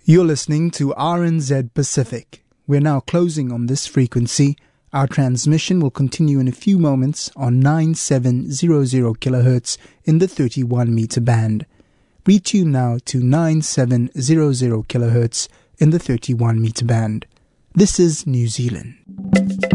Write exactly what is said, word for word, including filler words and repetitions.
You're listening to R N Z Pacific. We're now closing on this frequency. Our transmission will continue in a few moments on nine seven hundred kilohertz in the thirty-one meter band. Retune now to nine seven hundred kilohertz in the thirty-one meter band. This is New Zealand.